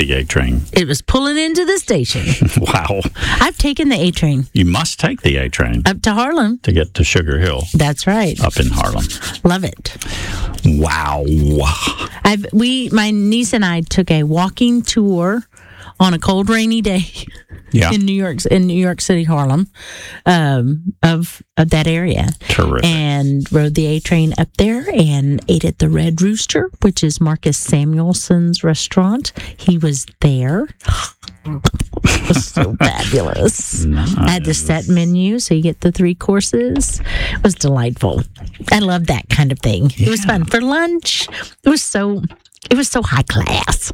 the A train. It was pulling into the station. Wow. I've taken the A train You must take the A train up to Harlem. to get to Sugar Hill That's right. up in Harlem. Love it. Wow. My niece and I took a walking tour on a cold, rainy day Yeah. in New York City, Harlem, of that area. Terrific. And rode the A train up there and ate at the Red Rooster, which is Marcus Samuelson's restaurant. He was there. It was so fabulous. Nice. I had the set menu, so you get the 3 courses. It was delightful. I love that kind of thing. It was fun. For lunch, it was so high class.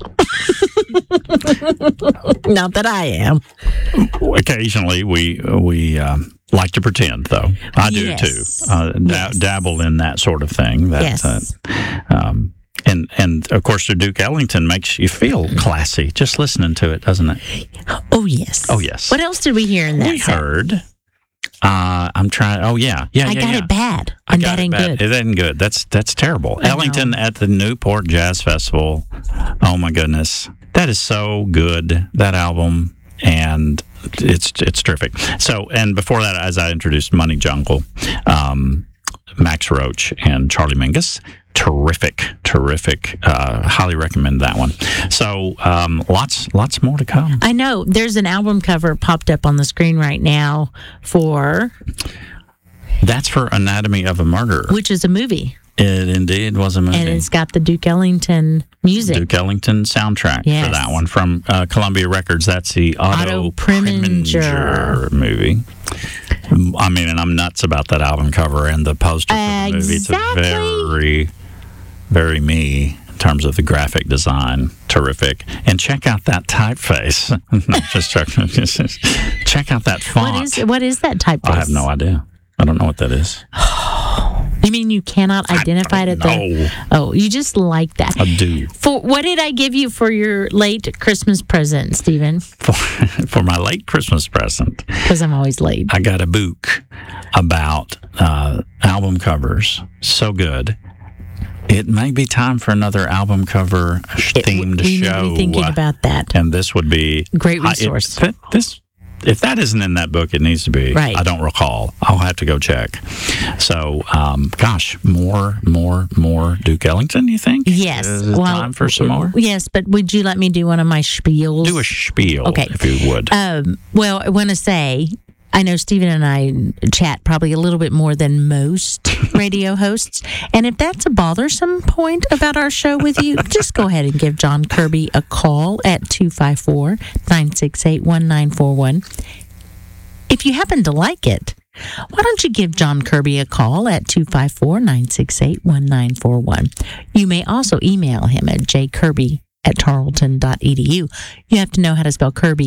Not that I am. Occasionally, we like to pretend, though. I do Yes. too. Dabble in that sort of thing. Yes. And of course, the Duke Ellington makes you feel classy just listening to it, doesn't it? Oh, yes. Oh, yes. What else did we hear in that We set? heard. I'm trying. Oh, yeah. I got it bad. And that ain't good. It ain't good. That's terrible. I know. Ellington at the Newport Jazz Festival. Oh my goodness, that is so good. That album, and it's terrific. So, and before that, as I introduced Money Jungle, Max Roach and Charlie Mingus. Terrific. Highly recommend that one. So, lots more to come. I know. There's an album cover popped up on the screen right now That's for Anatomy of a Murder. which is a movie. It indeed was a movie. And it's got the Duke Ellington music. Duke Ellington soundtrack Yes. for that one from Columbia Records. That's the Otto Preminger movie. I mean, and I'm nuts about that album cover and the poster for the movie. It's Exactly. very me in terms of the graphic design. Terrific. And check out that typeface. Check out that font. What is that typeface? I have no idea. I don't know what that is. You mean you cannot identify it at the... No, Oh, you just like that. I do. What did I give you for your late Christmas present, Stephen? For my late Christmas present, Because I'm always late. I got a book about album covers. So good. It may be time for another album cover themed We need show. to be thinking about that. And this would be Great resource. If that isn't in that book, it needs to be. Right. I don't recall. I'll have to go check. So, gosh, more Duke Ellington, you think? Yes. Is it time for some more? Yes, but would you let me do one of my spiels? Do a spiel, Okay. if you would. Well, I want to say, I know Stephen and I chat probably a little bit more than most radio hosts. And if that's a bothersome point about our show with you, just go ahead and give John Kirby a call at 254-968-1941. If you happen to like it, why don't you give John Kirby a call at 254-968-1941? You may also email him at jkirby@tarleton.edu. You have to know how to spell Kirby